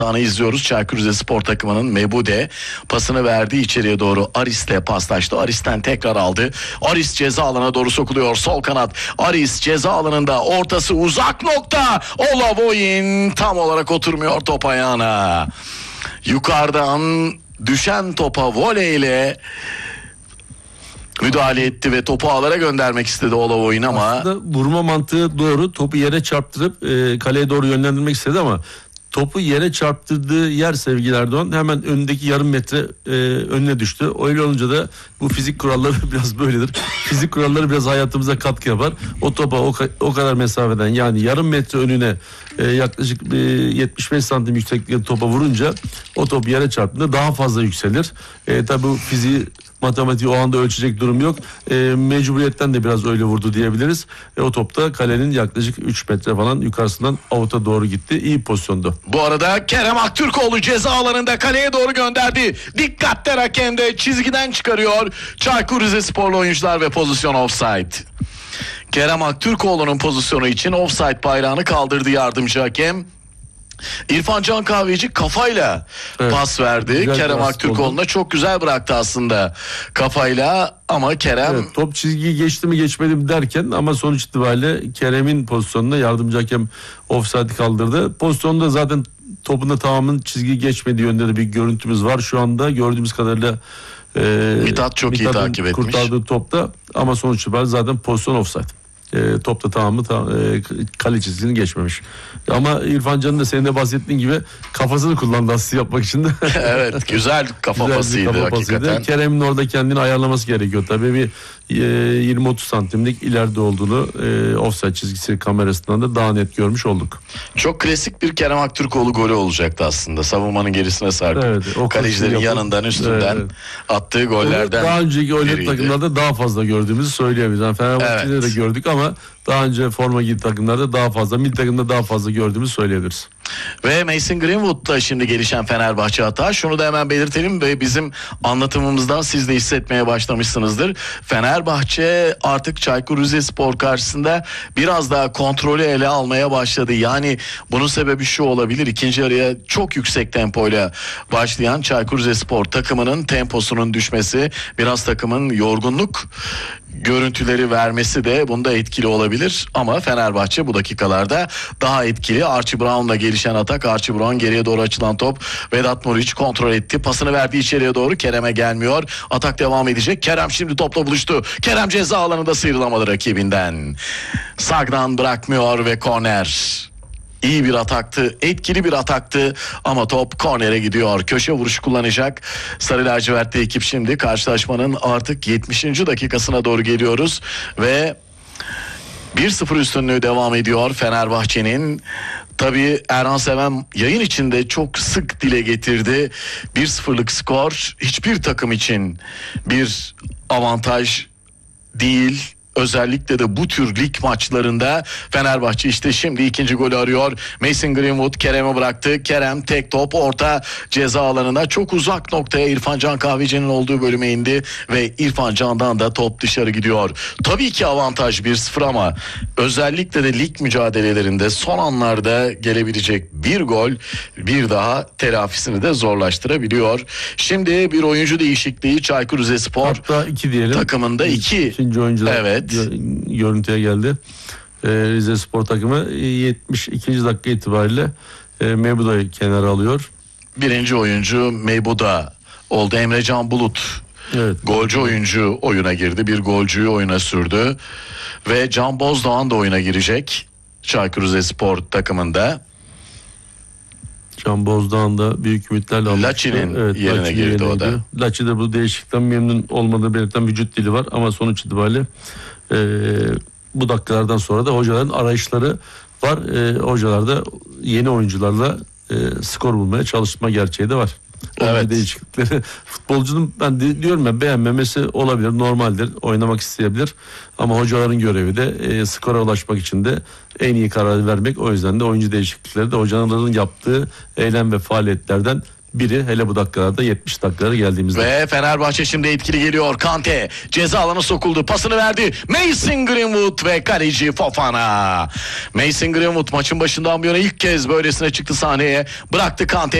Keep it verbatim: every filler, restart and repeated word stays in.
anı izliyoruz. Çaykur Rizespor takımının Mebude pasını verdi içeriye doğru. Aris'le paslaştı. Aris'ten tekrar aldı. Aris ceza alanına doğru sokuluyor. Sol kanat. Aris ceza alanında. Ortası uzak nokta. Olavoyin tam olarak oturmuyor top ayağına. Yukarıdan düşen topa voleyle müdahale etti ve topu ağlara göndermek istedi Olavoyin ama aslında vurma mantığı doğru. Topu yere çarptırıp e, kaleye doğru yönlendirmek istedi ama topu yere çarptırdığı yer sevgili Erdoğan hemen önündeki yarım metre e, önüne düştü. Öyle olunca da bu fizik kuralları biraz böyledir. Fizik kuralları biraz hayatımıza katkı yapar. O topa o, o kadar mesafeden yani yarım metre önüne e, yaklaşık e, yetmiş beş santim yükseklikte topa vurunca o top yere çarptığında daha fazla yükselir. E, tabi bu fiziği matematiği o anda ölçecek durum yok. E, mecburiyetten de biraz öyle vurdu diyebiliriz. E, o top da kalenin yaklaşık üç metre falan yukarısından avuta doğru gitti. İyi pozisyondu. Bu arada Kerem Aktürkoğlu ceza alanında kaleye doğru gönderdi. Dikkatle hakem de çizgiden çıkarıyor. Çaykur Rizesporlu oyuncular ve pozisyon offside. Kerem Aktürkoğlu'nun pozisyonu için offside bayrağını kaldırdı yardımcı hakem. İrfan Can Kahveci kafayla evet, pas verdi. Kerem Aktürkoğlu'na çok güzel bıraktı aslında kafayla ama Kerem... Evet, top çizgiyi geçti mi geçmedi mi derken ama sonuç itibariyle Kerem'in pozisyonuna yardımcı hakem offside kaldırdı. Pozisyonda zaten topun da tamamen çizgiyi geçmediği yönde de bir görüntümüz var. Şu anda gördüğümüz kadarıyla e, Mithat çok iyi takip etmiş. Kurtardığı topta ama sonuç itibariyle zaten pozisyon offside. E, topta tamamı tam, e, kale çizgisini geçmemiş. Ama İrfan Can'ın da senin de bahsettiğin gibi kafasını kullandı asist yapmak için de. Evet, güzel kafa güzel pasıydı kafa hakikaten. Pasıydı. Kerem'in orada kendini ayarlaması gerekiyor. Tabii bir e, yirmi otuz santimlik ileride olduğunu e, offside çizgisi kamerasından da daha net görmüş olduk. Çok klasik bir Kerem Aktürkoğlu golü olacaktı aslında. Savunmanın gerisine sarkıp evet, kalecilerin yanından üstünden evet. attığı gollerden. Daha önceki öyle takımlarda daha fazla gördüğümüzü söyleyebiliriz. Yani Fenerbahçe'de evet. de gördük ama daha önce forma giydiği takımlarda daha fazla, milli takımda daha fazla gördüğümüzü söyleyebiliriz. Ve Mason Greenwood'da şimdi gelişen Fenerbahçe hata. Şunu da hemen belirtelim ve bizim anlatımımızdan siz de hissetmeye başlamışsınızdır. Fenerbahçe artık Çaykur Rizespor karşısında biraz daha kontrolü ele almaya başladı. Yani bunun sebebi şu olabilir. İkinci yarıya çok yüksek tempoyla başlayan Çaykur Rizespor takımının temposunun düşmesi, biraz takımın yorgunluk görüntüleri vermesi de bunda etkili olabilir. Ama Fenerbahçe bu dakikalarda daha etkili. Archie Brown'la gelişen atak. Archie Brown geriye doğru açılan top. Vedat Muriç kontrol etti. Pasını verdi içeriye doğru. Kerem'e gelmiyor. Atak devam edecek. Kerem şimdi topla buluştu. Kerem ceza alanında sıyrılamadı rakibinden. Sagdan bırakmıyor ve korner. İyi bir ataktı, etkili bir ataktı ama top kornere gidiyor. Köşe vuruşu kullanacak Sarı Lacivertli ekip şimdi. Karşılaşmanın artık yetmişinci dakikasına doğru geliyoruz ve bir sıfır üstünlüğü devam ediyor Fenerbahçe'nin. Tabii Erhan Seven yayın içinde çok sık dile getirdi. bir sıfırlık skor hiçbir takım için bir avantaj değil. Özellikle de bu tür lig maçlarında Fenerbahçe işte şimdi ikinci golü arıyor. Mason Greenwood Kerem'e bıraktı. Kerem tek top orta ceza alanına çok uzak noktaya İrfan Can Kahveci'nin olduğu bölüme indi ve İrfan Can'dan da top dışarı gidiyor. Tabii ki avantaj bir sıfır ama özellikle de lig mücadelelerinde son anlarda gelebilecek bir gol bir daha telafisini de zorlaştırabiliyor. Şimdi bir oyuncu değişikliği Çaykur Rizespor hatta iki diyelim. Takımında iki. İkinci oyuncular. Evet. Görüntüye geldi. Ee, Rizespor takımı yetmiş ikinci dakika itibariyle e, Mebuda'yı kenara alıyor. Birinci oyuncu Mebuda oldu. Emrecan Bulut. Evet. Golcü oyuncu oyuna girdi. Bir golcüyü oyuna sürdü. Ve Can Bozdoğan da oyuna girecek. Çaykur Rizespor takımında. Can Bozdoğan da büyük ümitlerle almıştı. Laçi'nin evet, yerine Laçi girdi yerine o da. Laçi'de bu değişiklikten memnun olmadığı belirten vücut dili var ama sonuç itibariyle e, bu dakikalardan sonra da hocaların arayışları var. E, hocalar da yeni oyuncularla e, skor bulmaya çalışma gerçeği de var. Evet. Değişiklikleri futbolcunun ben de, diyorum ya beğenmemesi olabilir, normaldir, oynamak isteyebilir ama hocaların görevi de e, skora ulaşmak için de en iyi kararı vermek. O yüzden de oyuncu değişiklikleri de hocaların yaptığı eylem ve faaliyetlerden biri, hele bu dakikalarda yetmiş dakikalara geldiğimizde. Ve Fenerbahçe şimdi etkili geliyor. Kante ceza alanı sokuldu. Pasını verdi. Mason Greenwood ve kaleci Fofana. Mason Greenwood maçın başından bu yana ilk kez böylesine çıktı sahneye. Bıraktı Kante.